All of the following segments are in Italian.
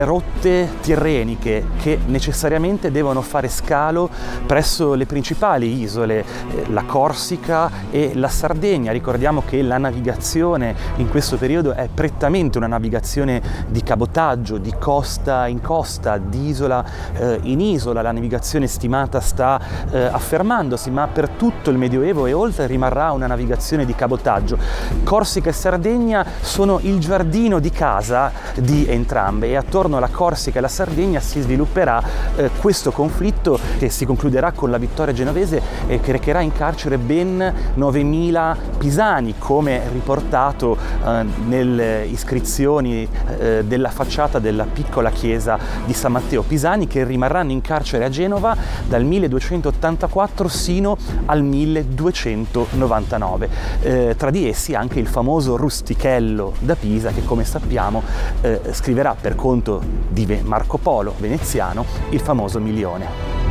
rotte tirreniche che necessariamente devono fare scalo presso le principali isole, la Corsica e la Sardegna. Ricordiamo che la navigazione in questo periodo è prettamente una navigazione di cabotaggio, di costa in costa, di isola in isola. La navigazione stimata sta affermandosi, ma per tutto il Medioevo e oltre rimarrà una navigazione di cabotaggio. Corsica e Sardegna sono il giardino di casa di entrambe, e attorno alla Corsica e alla Sardegna si svilupperà questo conflitto che si concluderà con la vittoria genovese e che recherà in carcere ben 9.000 pisani, come riportato nelle iscrizioni della facciata della piccola chiesa di San Matteo. Pisani che rimarranno in carcere a Genova dal 1284 sino al 1299. Tra di essi anche il famoso Rustichello da Pisa, che come sappiamo scriverà per conto di Marco Polo, veneziano, il famoso Milione.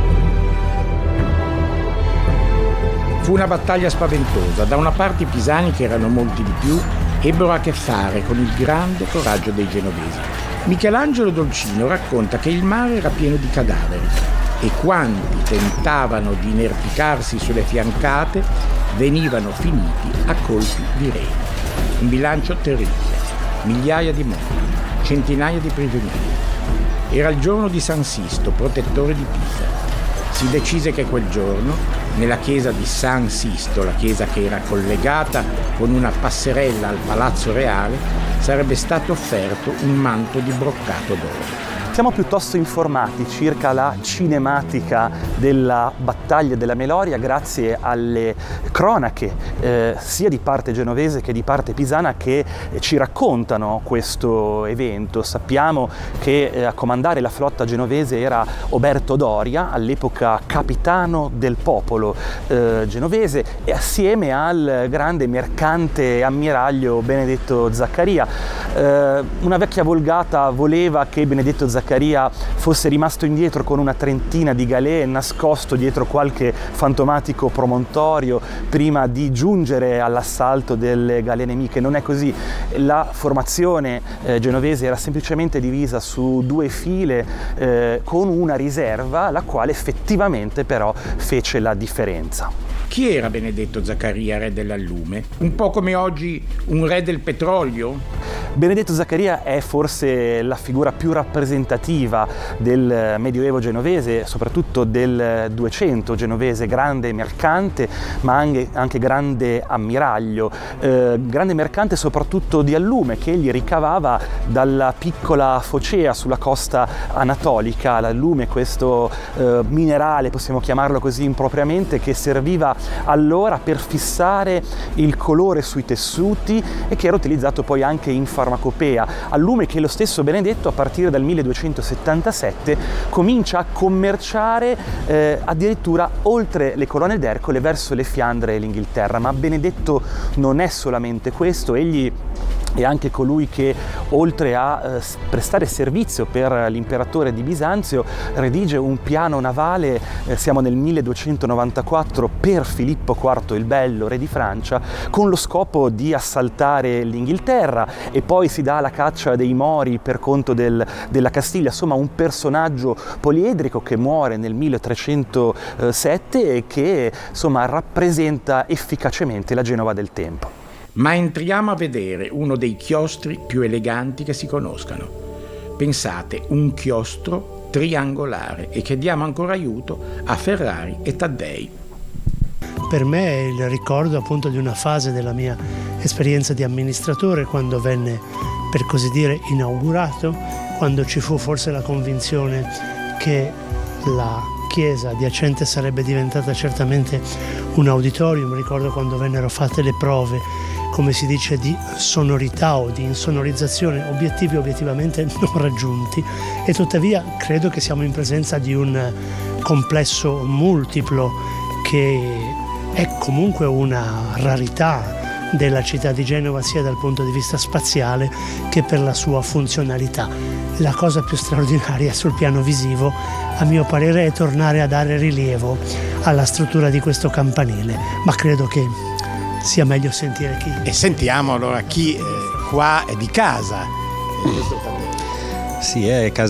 Fu una battaglia spaventosa. Da una parte i pisani, che erano molti di più, ebbero a che fare con il grande coraggio dei genovesi. Michelangelo Dolcino racconta che il mare era pieno di cadaveri e quanti tentavano di inerpicarsi sulle fiancate venivano finiti a colpi di reni. Un bilancio terribile, migliaia di morti, centinaia di prigionieri. Era il giorno di San Sisto, protettore di Pisa. Si decise che quel giorno, nella chiesa di San Sisto, la chiesa che era collegata con una passerella al Palazzo Reale, sarebbe stato offerto un manto di broccato d'oro. Siamo piuttosto informati circa la cinematica della battaglia della Meloria grazie alle cronache sia di parte genovese che di parte pisana che ci raccontano questo evento. Sappiamo che a comandare la flotta genovese era Oberto Doria, all'epoca capitano del popolo genovese, e assieme al grande mercante ammiraglio Benedetto Zaccaria. Una vecchia volgata voleva che Benedetto Zaccaria fosse rimasto indietro con una trentina di galee, nascosto dietro qualche fantomatico promontorio prima di giungere all'assalto delle galee nemiche. Non è così. La formazione genovese era semplicemente divisa su due file con una riserva, la quale effettivamente però fece la differenza. Chi era Benedetto Zaccaria, re dell'allume? Un po' come oggi un re del petrolio? Benedetto Zaccaria è forse la figura più rappresentativa del Medioevo genovese, soprattutto del 200 genovese, grande mercante ma anche grande ammiraglio, grande mercante soprattutto di allume che egli ricavava dalla piccola Focea sulla costa anatolica. L'allume, questo minerale, possiamo chiamarlo così impropriamente, che serviva allora per fissare il colore sui tessuti e che era utilizzato poi anche in farmacopea. Allume che lo stesso Benedetto a partire dal 1277 comincia a commerciare addirittura oltre le colonne d'Ercole verso le Fiandre e l'Inghilterra. Ma Benedetto non è solamente questo, egli è anche colui che, oltre a prestare servizio per l'imperatore di Bisanzio, redige un piano navale, siamo nel 1294, per Filippo IV il Bello, re di Francia, con lo scopo di assaltare l'Inghilterra, e poi si dà alla caccia dei Mori per conto della Castiglia. Insomma, un personaggio poliedrico che muore nel 1307 e che insomma rappresenta efficacemente la Genova del tempo. Ma entriamo a vedere uno dei chiostri più eleganti che si conoscano. Pensate, un chiostro triangolare, e chiediamo ancora aiuto a Ferrari e Taddei. Per me è il ricordo appunto di una fase della mia esperienza di amministratore, quando venne, per così dire, inaugurato, quando ci fu forse la convinzione che la chiesa adiacente sarebbe diventata certamente un auditorium. Ricordo quando vennero fatte le prove, come si dice, di sonorità o di insonorizzazione, obiettivi obiettivamente non raggiunti, e tuttavia credo che siamo in presenza di un complesso multiplo che è comunque una rarità della città di Genova, sia dal punto di vista spaziale che per la sua funzionalità. La cosa più straordinaria sul piano visivo, a mio parere, è tornare a dare rilievo alla struttura di questo campanile, ma credo che sia meglio sentire chi. E sentiamo allora chi qua è di casa. Sì, è casa